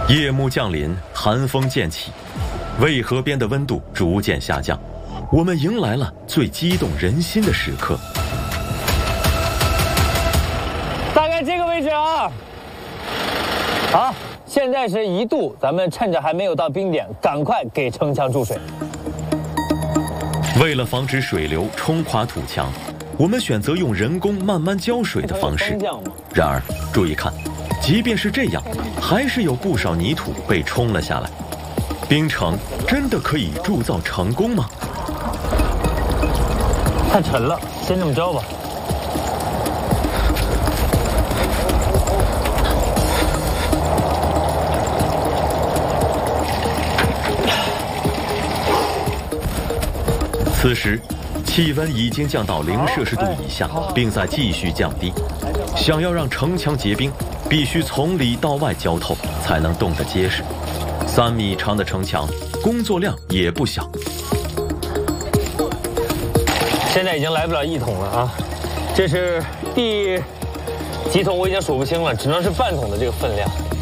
夜幕降临，寒风渐起，渭河边的温度逐渐下降，我们迎来了最激动人心的时刻。 大概这个位置啊。好，现在是1度，咱们趁着还没有到冰点，赶快给城墙注水。 为了防止水流冲垮土墙，我们选择用人工慢慢浇水的方式。然而，注意看，即便是这样，还是有不少泥土被冲了下来。冰城真的可以铸造成功吗？ 太沉了，先这么着吧。 此时，气温已经降到0摄氏度以下，并在继续降低。想要让城墙结冰，必须从里到外浇透，才能冻得结实。3米长的城墙，工作量也不小。 现在已经来不了1桶了啊！这是第几桶我已经数不清了，只能是半桶的这个分量。